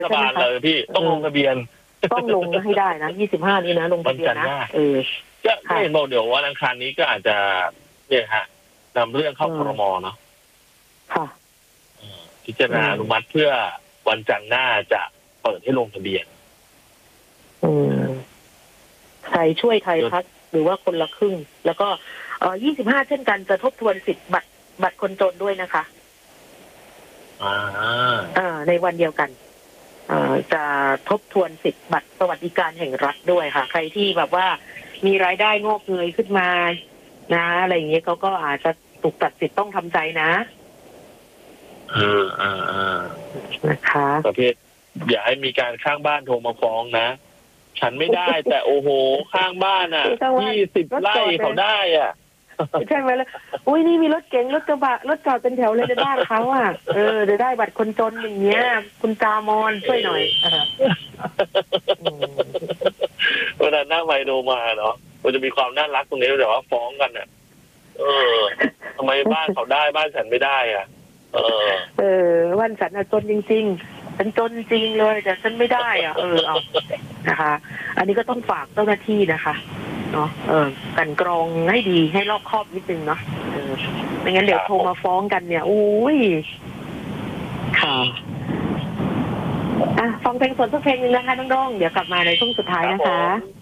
ฐบาลเลยพี่ต้องลงทะเบียนต้องลงให้ได้นะ25นี้นะลงทะเบียนนะก็เห็นบอกเดี๋ยววันอังคารนี้ก็อาจจะเนี่ยฮะนำเรื่องเข้าครม.เนาะค่ะพิจารณาอนุมัติเพื่อวันจันทร์หน้าจะเปิดให้ลงทะเบียนใครช่วยไทยพัฒน์หรือว่าคนละครึ่งแล้วก็25เช่นกันจะทบทวนสิทธิ์บัตรคนจนด้วยนะคะในวันเดียวกันจะทบทวนสิทธิ์บัตรสวัสดิการแห่งรัฐด้วยค่ะใครที่แบบว่ามีรายได้งอกเงยขึ้นมานะอะไรอย่างเงี้ยเขาก็อาจจะถูกตัดสิทธิ์ต้องทำใจนะนะคะประเภทอย่าให้มีการข้างบ้านโทรมาฟ้องนะฉันไม่ได้แต่โอ้โหข้างบ้านอ่ะ20 ไร่เขาได้อ่ะใช่ไหมล่ะอุ้ยนี่มีรถเก๋งรถกระบะรถจอดเป็นแถวเลยในบ้านเขาอ่ะเดี๋ยวได้บัตรคนจนอย่างเงี้ยคุณจามอนช่วยหน่อยเวลาหน้าไมโดมาเนาะมันจะมีความน่ารักตรงนี้แต่ว่าฟ้องกันอ่ะทำไมบ้านเขาได้บ้านฉันไม่ได้อ่ะวันฉันจนจริงๆฉันจนจริงเลยแต่ฉันไม่ได้อ่ะเอานะคะอันนี้ก็ต้องฝากเจ้าหน้าที่นะคะเนาะกันกรองให้ดีให้รอบคอบนิดนึงเนาะไม่งั้นเดี๋ยวโทรมาฟ้องกันเนี่ยอุ้ยค่ะฟังเพลงสดสักเพลงนึงนะคะน้องๆเดี๋ยวกลับมาในช่วงสุดท้ายนะคะ